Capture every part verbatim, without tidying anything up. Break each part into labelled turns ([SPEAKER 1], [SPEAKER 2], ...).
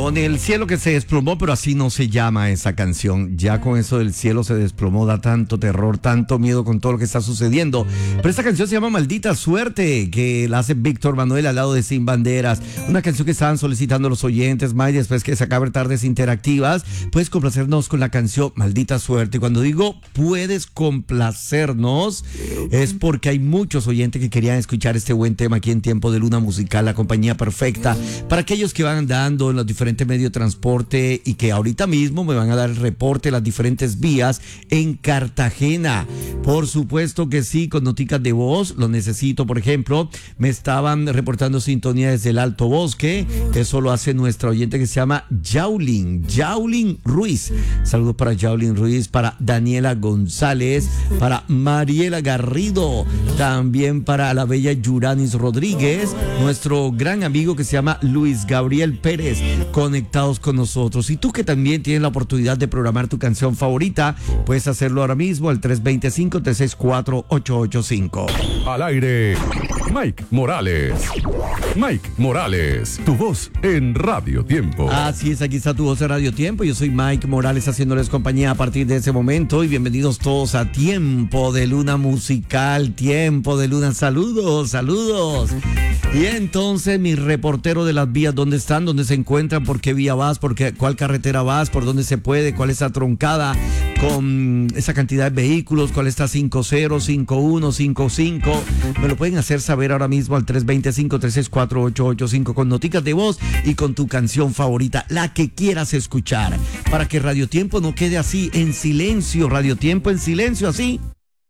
[SPEAKER 1] con el cielo que se desplomó, pero así no se llama esa canción. Ya con eso del cielo se desplomó, da tanto terror, tanto miedo con todo lo que está sucediendo. Pero esta canción se llama Maldita Suerte, que la hace Víctor Manuel al lado de Sin Banderas. Una canción que estaban solicitando los oyentes, May, después que se acabe Tardes Interactivas. Puedes complacernos con la canción Maldita Suerte. Y cuando digo puedes complacernos, es porque hay muchos oyentes que querían escuchar este buen tema aquí en Tiempo de Luna Musical, la compañía perfecta. Para aquellos que van andando en los diferentes medios de transporte y que ahorita mismo me van a dar el reporte de las diferentes vías en Cartagena. Por supuesto que sí, con noticas de voz, lo necesito. Por ejemplo, me estaban reportando sintonía desde el Alto Bosque. Eso lo hace nuestra oyente que se llama Yaulin, Yaulin Ruiz. Saludos para Yaulin Ruiz, para Daniela González, para Mariela Garrido, también para la bella Yuranis Rodríguez, nuestro gran amigo que se llama Luis Gabriel Pérez, conectados con nosotros. Y tú que también tienes la oportunidad de programar tu canción favorita, puedes hacerlo ahora mismo al tres dos cinco, tres seis cuatro, ocho ocho cinco.
[SPEAKER 2] Al aire, Mike Morales. Mike Morales, tu voz en Radio Tiempo.
[SPEAKER 1] Así es, aquí está tu voz en Radio Tiempo. Yo soy Mike Morales haciéndoles compañía a partir de ese momento y bienvenidos todos a Tiempo de Luna Musical, Tiempo de Luna. Saludos, saludos. Y entonces, mi reportero de las vías, ¿dónde están? ¿Dónde se encuentran? ¿Por qué vía vas? ¿Por qué, cuál carretera vas? ¿Por dónde se puede? ¿Cuál es la troncada con esa cantidad de vehículos? ¿Cuál está cinco cero, cinco uno, cinco cinco? Me lo pueden hacer saber ahora mismo al tres dos cinco, tres seis cuatro, ocho ocho cinco con noticas de voz y con tu canción favorita, la que quieras escuchar, para que Radio Tiempo no quede así en silencio. Radio Tiempo en silencio, así.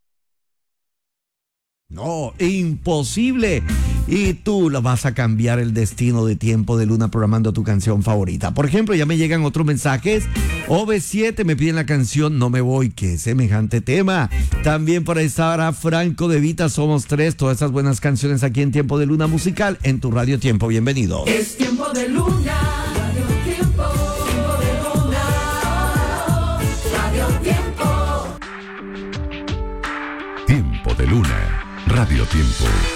[SPEAKER 1] No, imposible. Y tú la vas a cambiar el destino de Tiempo de Luna programando tu canción favorita. Por ejemplo, ya me llegan otros mensajes. O V siete me piden la canción No Me Voy, que semejante tema. También por esta hora Franco de Vita, Somos Tres. Todas esas buenas canciones aquí en Tiempo de Luna Musical en tu Radio Tiempo. Bienvenido.
[SPEAKER 3] Es Tiempo de Luna. Radio Tiempo. Tiempo de Luna. Radio Tiempo.
[SPEAKER 2] Tiempo de Luna, Radio Tiempo.